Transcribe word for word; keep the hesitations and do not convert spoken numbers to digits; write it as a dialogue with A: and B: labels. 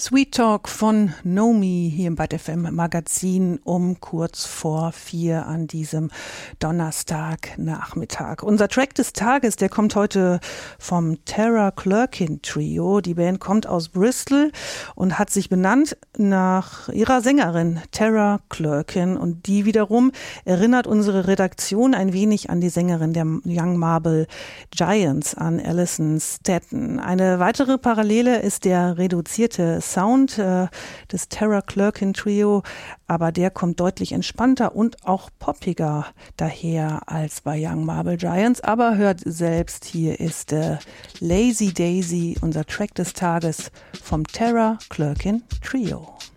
A: Sweet Talk von Nomi hier im Bad F M Magazin um kurz vor vier an diesem Donnerstagnachmittag. Unser Track des Tages, der kommt heute vom Tara Clerkin Trio. Die Band kommt aus Bristol und hat sich benannt nach ihrer Sängerin Tara Clerkin, und die wiederum erinnert unsere Redaktion ein wenig an die Sängerin der Young Marble Giants, an Alison Staton. Eine weitere Parallele ist der reduzierte Sound äh, des Tara Clerkin Trio, aber der kommt deutlich entspannter und auch poppiger daher als bei Young Marble Giants. Aber hört selbst, hier ist äh, Lazy Daisy, unser Track des Tages vom Tara Clerkin Trio.